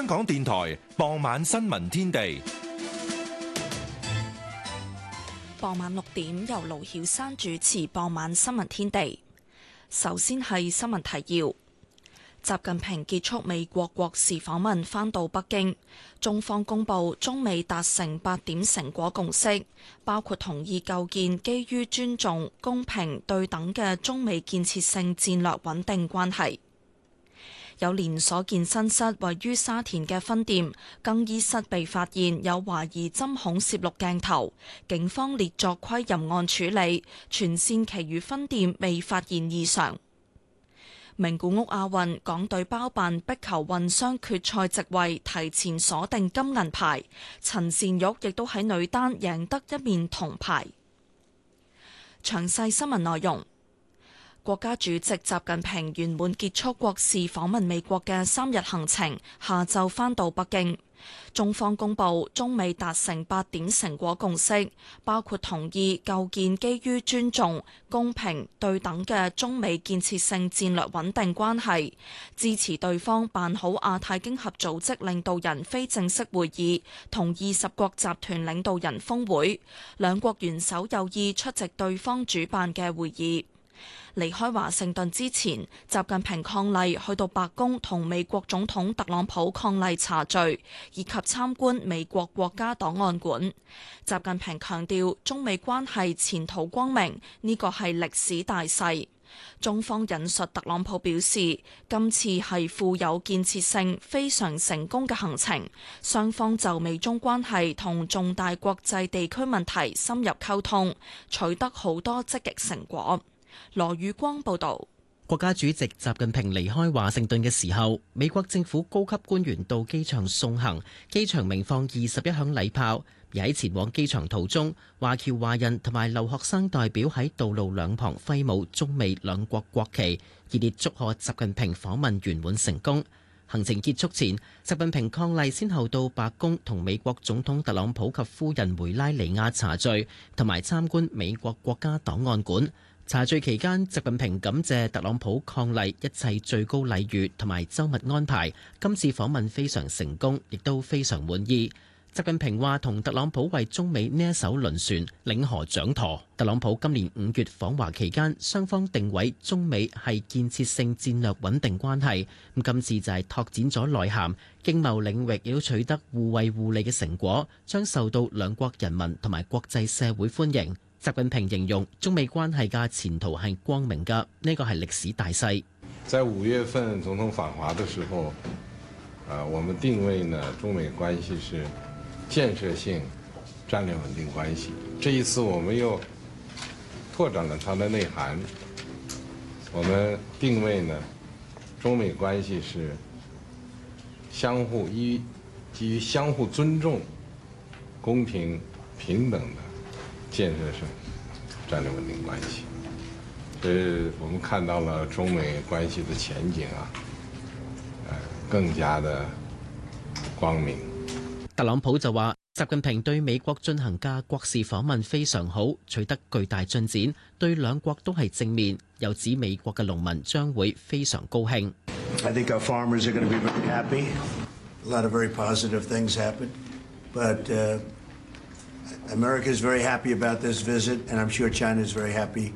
港電台傍晚新聞天地。 傍晚6點由盧曉珊主持傍晚新聞天地。首先係新聞提要：習近平結束美國國事訪問，返到北京。中方公布中美達成8點成果共識，包括同意構建基於尊重、公平、對等嘅中美建設性戰略穩定關係。有連鎖健身室位於沙田嘅分店更衣室被發現有懷疑針孔攝錄鏡頭，警方列作窺淫案處理，全線其餘分店未發現異常。名古屋亞運港隊包辦壁球混雙決賽席位提前鎖定金銀牌，陳善玉亦都喺女單贏得一面銅牌。詳細新聞內容。國家主席習近平圓滿結束國事訪問美國嘅3日行程，下晝返到北京。中方公布中美達成8點成果共識，包括同意構建基於尊重、公平、對等嘅中美建設性戰略穩定關係，支持對方辦好亞太經合組織領導人非正式會議同20國集團領導人峰會，兩國元首有意出席對方主辦嘅會議。離開華盛頓之前，習近平伉儷去到白宮同美國總統特朗普伉儷茶敘，以及參觀美國國家檔案館。習近平強調，中美關係前途光明，呢個係歷史大勢。中方引述特朗普表示，今次係富有建設性、非常成功嘅行程，雙方就美中關係同重大國際地區問題深入溝通，取得好多積極成果。羅宇光報道， 國家主席習近平離開華盛頓嘅時候，美國政府高級官員到機場送行，機場鳴放21響禮炮。而喺前往機場途中，華僑華人同埋留學生代表喺道路兩旁揮舞中美兩國國旗，熱烈祝賀習近平訪問圓滿成功。行程結束前，習近平伉儷先後到白宮同美國總統特朗普及夫人梅拉尼亞茶敘，同埋參觀美國國家檔案館。茶敘期間，習近平感謝特朗普伉儷一切最高禮遇同埋周密安排，今次訪問非常成功，亦都非常滿意。習近平話同特朗普為中美呢一艘輪船領河掌舵。特朗普今年5月訪華期間，雙方定位中美係建設性戰略穩定關係，咁今次就係拓展咗內涵，經貿領域亦都取得互惠互利嘅成果，將受到兩國人民同埋國際社會歡迎。習近平形容中美關係嘅前途係光明嘅，呢個係歷史大勢。 在5月份總統訪華的時候，我們定位呢中美關係是建設性戰略穩定關係。這一次我們又拓展了它的內涵，我們定位呢中美關係是基於相互尊重、公平平等的建設性戰略穩定關係，所以我們看到了中美關係的前景更加的光明。 特朗普就話，習近平對美國進行嘅國事訪問非常好，取得巨大進展，對兩國都係正面。又指美國嘅農民將會非常高興。 I think our farmers are going to be very happy. A lot of very positive things happened, but America is very happy about this visit, and I'm sure China is very happy